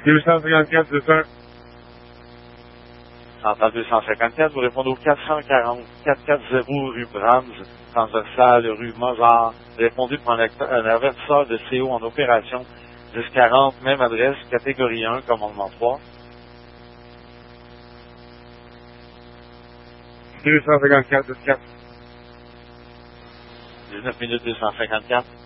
254, c'est ça. Centrale 254, vous répondez au 440 440 rue Brahms, transversale rue Mozart. Répondez pour un avertisseur de CO en opération 1040, même adresse, catégorie 1, commandement 3. 254, 4. 19 minutes 254.